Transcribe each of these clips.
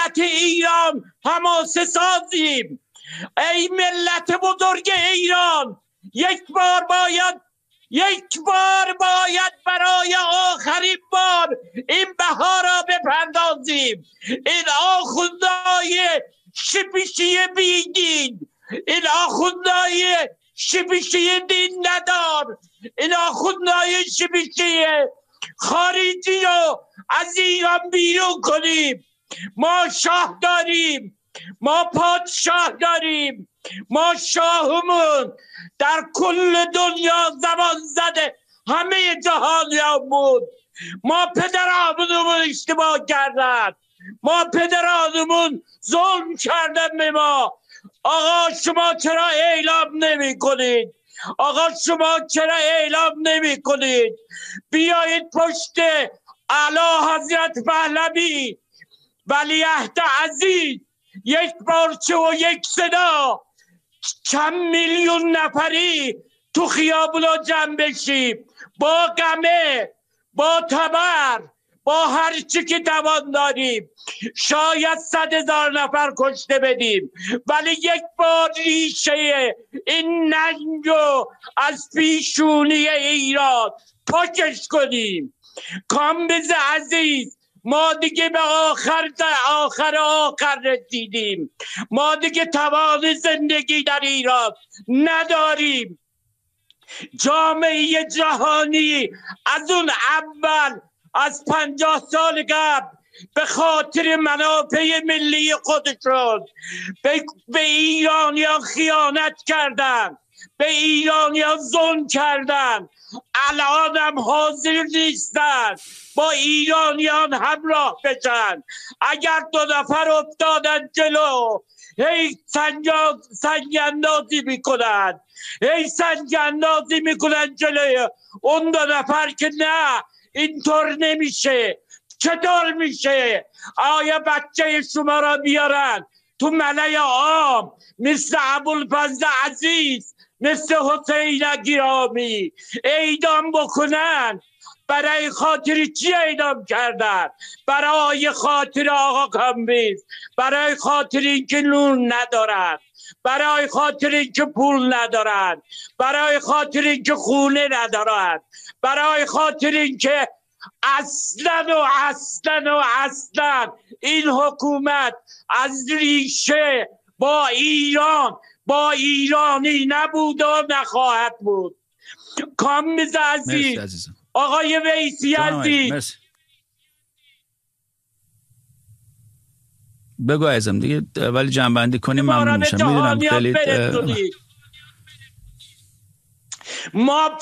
ملت ایران حماسه سازیم. ای ملت بزرگ ایران، یک بار باید برای آخرین بار این بها را بپردازیم. این آخوندهای شپیشی بیدین، این آخوندهای شپیشی دین ندار، این آخوندهای شپیشی خارجی رو از ایران بیرون کنیم. ما شاه داریم، ما پادشاه داریم، ما شاهمون در کل دنیا زبان زده همه جهان بود. ما پدرامونمون اشتباه کردن، ما پدرامون ظلم کردن به ما. آقا شما چرا اعلام نمی کنید؟ آقا شما چرا اعلام نمی کنید؟ بیایید پشت اعلی حضرت پهلوی ولیعهد عزیز یک پارچه و یک صدا چند میلیون نفری تو خیابونا جمع بشیم، با گمه، با تبر، با هر چی که توان داریم، شاید 100,000 نفر کشته بدیم، ولی یک بار ریشه این ننگو از پیشونی ایران پاکش کنیم. کامبیز عزیز، ما دیگه به آخر رسیدیم. ما دیگه توان زندگی در ایران نداریم. جامعه جهانی از اون اول، از 50 سال قبل، به خاطر منافع ملی خودشون به ایرانیان خیانت کردن، به ایرانیان ظلم کردن. الان هم حاضر نیستن با ایرانیان همراه بشن. اگر 2 نفر افتادن جلو، هی سنگ اندازی میکنن، هی سنگ اندازی میکنن جلوی اون 2 نفر که نه اینطور نمیشه. چطور میشه؟ آیا بچه شما را بیارن تو ملأ عام مثل ابوالفضل عزیز، مثل حسین گرامی اعدام بکنن؟ برای خاطر چی اعدام کردن؟ برای خاطر آقا کامبیز، برای خاطر اینکه نون ندارن، برای خاطر اینکه پول ندارن، برای خاطر اینکه خونه ندارن، برای خاطر اینکه اصلا این حکومت از ریشه با ایرانی نبود و نخواهد بود. کامبیز عزیز، آقای ویسی عزیز، بگو عزیزم دیگه، ولی جنبندی کنیم ممنون میشم. میدونم خیلی ما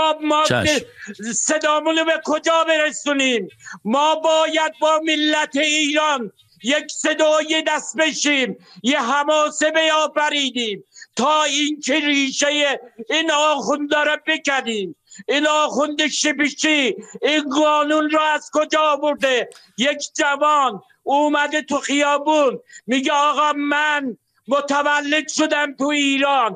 صدامونو به کجا برسونیم؟ ما باید با ملت ایران یک صدای دست بشیم، یه حماسه بیافریدیم تا این که ریشه این آخونده را بکنیم. این آخوند شپیشی این قانون را از کجا آورده؟ یک جوان اومده تو خیابون میگه آقا من متولد شدم تو ایران،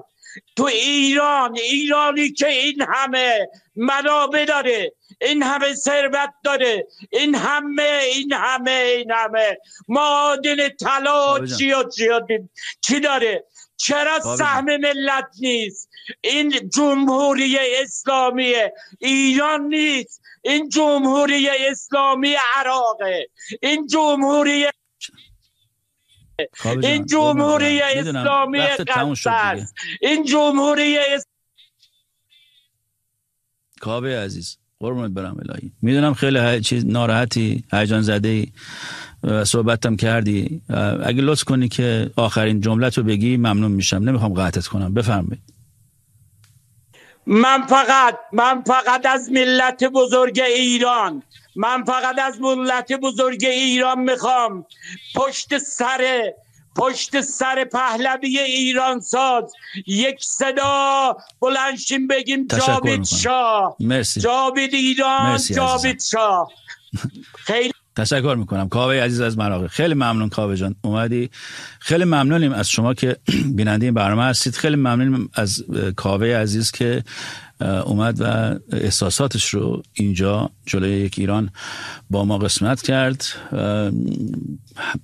ایرانی که این همه منابع داره، این همه ثروت داره، این همه معادن طلا چی داره؟ چرا سهم ملت نیست؟ این جمهوری اسلامی ایران نیست، این جمهوری اسلامی عراقه، این جمهوری اسلامی قدس است، این جمهوری کاوه عزیز قربونت برم الهی. میدونم خیلی چیز ناراحتی، هیجان زده‌ای، صحبتم کردی. اگه لطف کنی که آخرین جملت رو بگی ممنون میشم، نمیخوام قطعت کنم. بفرمایید. من فقط از ملت بزرگ ایران، میخوام پشت سر پهلوی ایران ساز یک صدا بلندشیم بگیم جاوید شاه. مرسی. جاوید ایران. مرسی جاوید شاه. خیلی تشکر میکنم کاوه عزیز از مراغه. خیلی ممنون کاوه جان اومدی. خیلی ممنونیم از شما که بیننده این برنامه هستید. خیلی ممنونیم از کاوه عزیز که اومد و احساساتش رو اینجا جلوی یک ایران با ما قسمت کرد.